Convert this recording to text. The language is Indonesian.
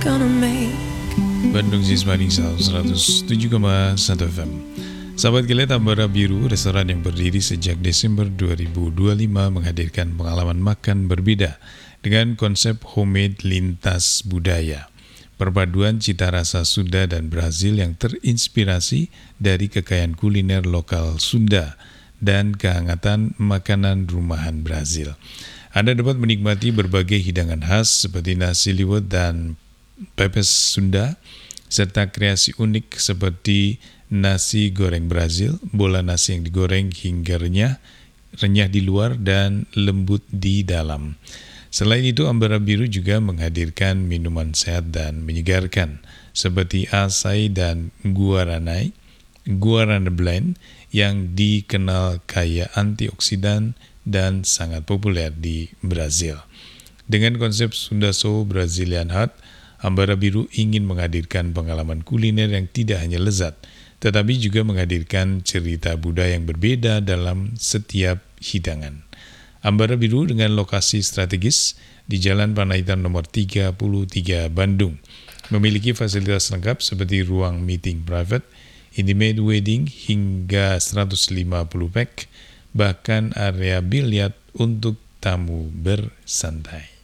gonna make. Bandung Zismaning 107,1 FM. Sahabat Gila, Tambara Biru, restoran yang berdiri sejak Desember 2025 menghadirkan pengalaman makan berbeda dengan konsep homemade lintas budaya. Perpaduan cita rasa Sunda dan Brazil yang terinspirasi dari kekayaan kuliner lokal Sunda dan kehangatan makanan rumahan Brazil. Anda dapat menikmati berbagai hidangan khas seperti nasi liwet dan pepes Sunda, serta kreasi unik seperti nasi goreng Brazil, bola nasi yang digoreng hingga renyah di luar dan lembut di dalam. Selain itu, Ambara Biru juga menghadirkan minuman sehat dan menyegarkan seperti Acai dan Guarana Blend yang dikenal kaya antioksidan dan sangat populer di Brazil. Dengan konsep Sunda So Brazilian Heart, Ambara Biru ingin menghadirkan pengalaman kuliner yang tidak hanya lezat, tetapi juga menghadirkan cerita budaya yang berbeda dalam setiap hidangan. Ambara Biru dengan lokasi strategis di Jalan Panaitan nomor 33 Bandung, memiliki fasilitas lengkap seperti ruang meeting private, intimate wedding hingga 150 pack, bahkan area biliar untuk tamu bersantai.